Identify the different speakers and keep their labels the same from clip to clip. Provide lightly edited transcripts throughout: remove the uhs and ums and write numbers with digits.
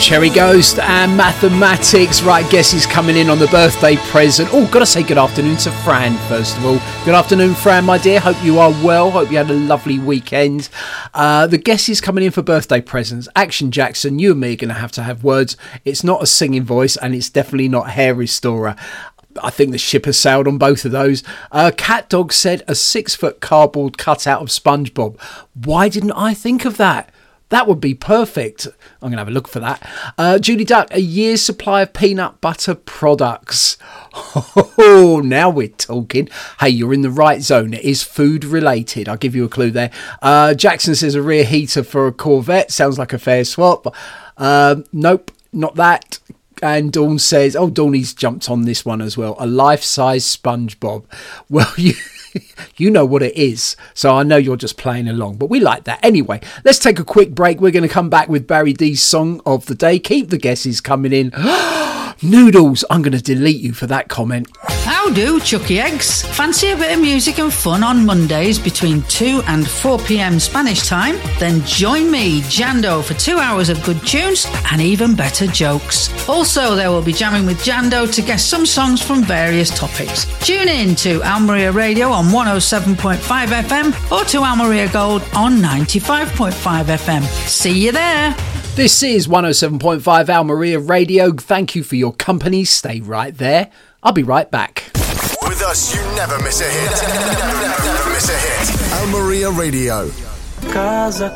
Speaker 1: Cherry Ghost and Mathematics. Right, guess he's coming in on the birthday present. Oh, gotta say good afternoon to Fran first of all. Good afternoon, Fran, my dear. Hope you are well. Hope you had a lovely weekend. The guess is coming in for birthday presents. Action Jackson, you and me are gonna have to have words. It's not a singing voice and it's definitely not Hair Restorer. I think the ship has sailed on both of those. Cat Dog said a 6-foot cardboard cutout of SpongeBob. Why didn't I think of that? That would be perfect. I'm going to have a look for that. Julie Duck, a year's supply of peanut butter products. Oh, now we're talking. Hey, you're in the right zone. It is food related. I'll give you a clue there. Jackson says a rear heater for a Corvette. Sounds like a fair swap. Nope, not that. And Dawn says, oh, Dawny's jumped on this one as well. A life-size SpongeBob. Well, you know what it is, so I know you're just playing along, but we like that. Anyway, let's take a quick break. We're going to come back with Barry D's song of the day. Keep the guesses coming in. Noodles, I'm going to delete you for that comment.
Speaker 2: How do, Chucky Eggs? Fancy a bit of music and fun on Mondays between 2 and 4 p.m. Spanish time? Then join me, Jando, for 2 hours of good tunes and even better jokes. Also, there will be jamming with Jando to guess some songs from various topics. Tune in to Almeria Radio on 107.5 FM or to Almeria Gold on 95.5 FM. See you there.
Speaker 1: This is 107.5 Almeria Radio. Thank you for your company. Stay right there. I'll be right back.
Speaker 3: With us, you never miss a hit. Never miss a hit. Almeria Radio.
Speaker 4: Casa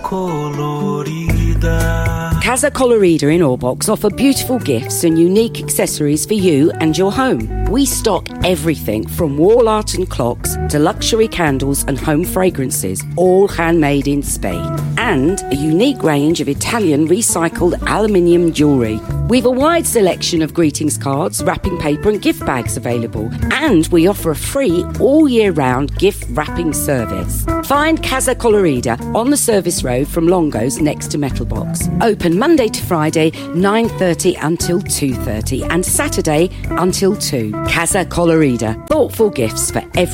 Speaker 4: Colorida.
Speaker 5: Casa Colorida in Orbox offer beautiful gifts and unique accessories for you and your home. We stock everything from wall art and clocks to luxury candles and home fragrances, all handmade in Spain. And a unique range of Italian recycled aluminium jewellery. We've a wide selection of greetings cards, wrapping paper and gift bags available. And we offer a free all year round gift wrapping service. Find Casa Colorida on the service road from Longo's next to Metal Box. Open Monday to Friday, 9:30 until 2:30 and Saturday until 2. Casa Colorida. Thoughtful gifts for every